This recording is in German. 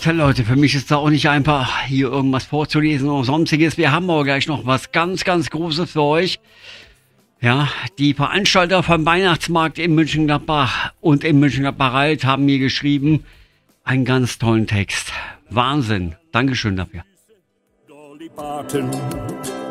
Tja, Leute, für mich ist es auch nicht einfach, hier irgendwas vorzulesen oder sonstiges. Wir haben aber gleich noch was ganz, ganz Großes für euch. Ja, die Veranstalter vom Weihnachtsmarkt in Mönchengladbach und in Mönchengladbach-Alt haben mir geschrieben, einen ganz tollen Text. Wahnsinn. Dankeschön dafür. Dolly Parton